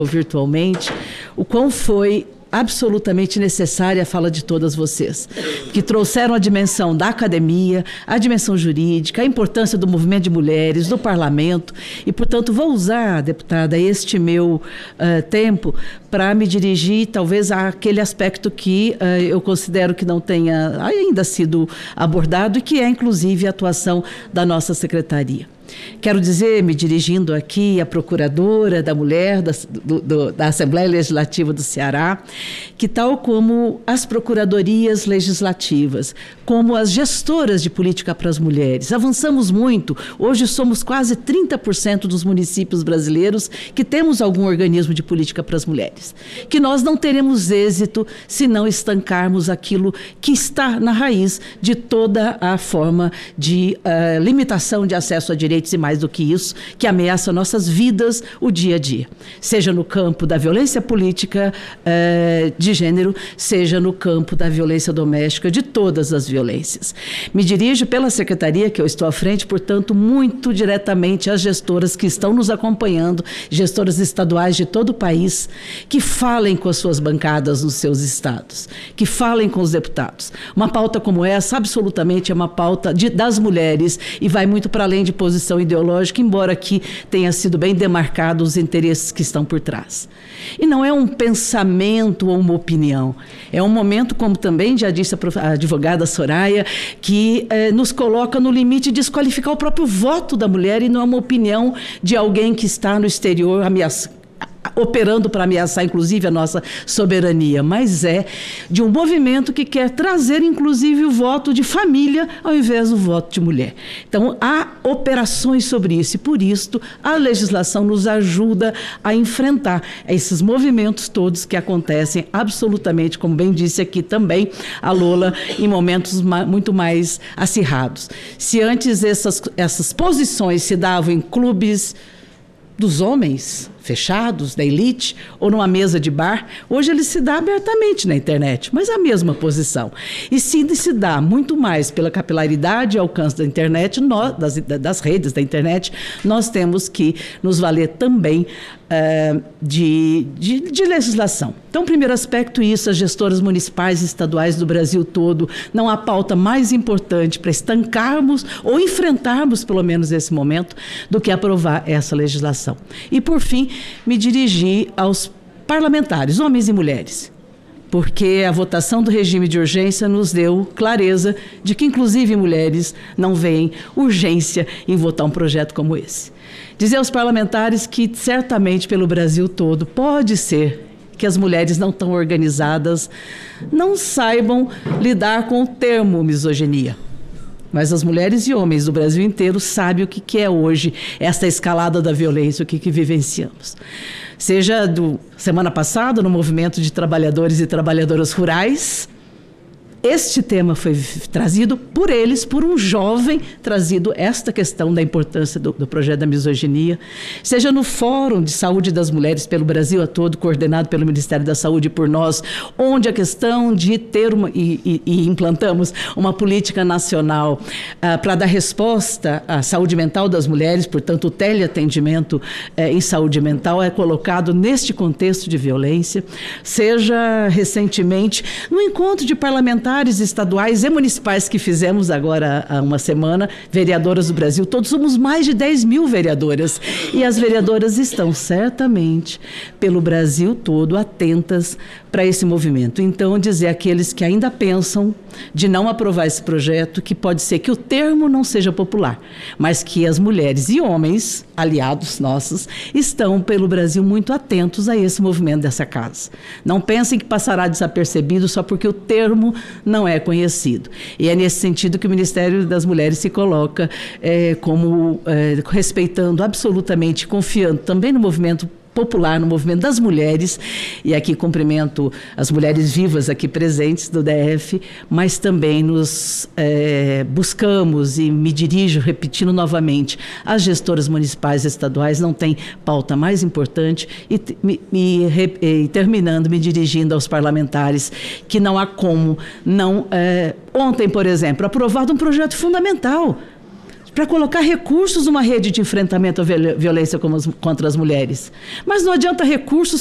virtualmente, o quão foi absolutamente necessária a fala de todas vocês, que trouxeram a dimensão da academia, a dimensão jurídica, a importância do movimento de mulheres, do parlamento, e, portanto, vou usar, deputada, este meu tempo para me dirigir, talvez, àquele aspecto que eu considero que não tenha ainda sido abordado e que é, inclusive, a atuação da nossa secretaria. Quero dizer, me dirigindo aqui à Procuradora da Mulher da Assembleia Legislativa do Ceará, que tal como as procuradorias legislativas, como as gestoras de política para as mulheres, avançamos muito. Hoje somos quase 30% dos municípios brasileiros que temos algum organismo de política para as mulheres. Que nós não teremos êxito se não estancarmos aquilo que está na raiz de toda a forma de limitação de acesso a direitos e mais do que isso, que ameaça nossas vidas o dia a dia. Seja no campo da violência política de gênero, seja no campo da violência doméstica, de todas as violências. Me dirijo pela secretaria que eu estou à frente, portanto, muito diretamente às gestoras que estão nos acompanhando, gestoras estaduais de todo o país, que falem com as suas bancadas nos seus estados, que falem com os deputados. Uma pauta como essa, absolutamente, é uma pauta das mulheres e vai muito para além de posição ideológica, embora aqui tenha sido bem demarcado os interesses que estão por trás. E não é um pensamento ou uma opinião, é um momento, como também já disse a advogada Soraya, que nos coloca no limite de desqualificar o próprio voto da mulher, e não é uma opinião de alguém que está no exterior operando para ameaçar, inclusive, a nossa soberania, mas é de um movimento que quer trazer, inclusive, o voto de família ao invés do voto de mulher. Então, há operações sobre isso, e por isso a legislação nos ajuda a enfrentar esses movimentos todos que acontecem absolutamente, como bem disse aqui também a Lola, em momentos muito mais acirrados. Se antes essas posições se davam em clubes dos homens fechados, da elite, ou numa mesa de bar, hoje ele se dá abertamente na internet, mas a mesma posição. E se dá muito mais pela capilaridade e alcance da internet, das redes da internet, nós temos que nos valer também de legislação. Então, primeiro aspecto, isso, as gestoras municipais e estaduais do Brasil todo, não há pauta mais importante para estancarmos ou enfrentarmos, pelo menos nesse momento, do que aprovar essa legislação. E, por fim, me dirigi aos parlamentares, homens e mulheres, porque a votação do regime de urgência nos deu clareza de que, inclusive, mulheres não veem urgência em votar um projeto como esse. Dizer aos parlamentares que, certamente, pelo Brasil todo, pode ser que as mulheres não tão organizadas não saibam lidar com o termo misoginia. Mas as mulheres e homens do Brasil inteiro sabem o que é hoje essa escalada da violência, o que vivenciamos. Seja semana passada, no movimento de trabalhadores e trabalhadoras rurais, este tema foi trazido por eles, por um jovem, trazido esta questão da importância do projeto da misoginia, seja no Fórum de Saúde das Mulheres pelo Brasil a todo, coordenado pelo Ministério da Saúde e por nós, onde a questão de ter e implantamos uma política nacional para dar resposta à saúde mental das mulheres, portanto, o teleatendimento em saúde mental é colocado neste contexto de violência, seja recentemente no encontro de parlamentares estaduais e municipais que fizemos agora há uma semana, vereadoras do Brasil, todos somos mais de 10 mil vereadoras, e as vereadoras estão certamente pelo Brasil todo atentas para esse movimento. Então, dizer àqueles que ainda pensam de não aprovar esse projeto, que pode ser que o termo não seja popular, mas que as mulheres e homens, aliados nossos, estão pelo Brasil muito atentos a esse movimento dessa casa. Não pensem que passará desapercebido só porque o termo não é conhecido. E é nesse sentido que o Ministério das Mulheres se coloca respeitando absolutamente, confiando também no movimento popular, no movimento das mulheres, e aqui cumprimento as mulheres vivas aqui presentes do DF, mas também nos buscamos, e me dirijo, repetindo novamente, as gestoras municipais e estaduais não têm pauta mais importante, e terminando, me dirigindo aos parlamentares, que não há como não... ontem, por exemplo, aprovado um projeto fundamental, para colocar recursos numa rede de enfrentamento à violência contra as mulheres. Mas não adianta recursos